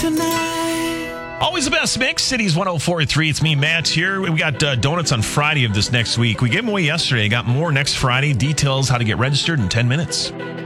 tonight. Always the best mix. Cities 104.3. It's me, Matt, here. We got donuts on Friday of this next week. We gave them away yesterday. Got more next Friday. Details how to get registered in 10 minutes.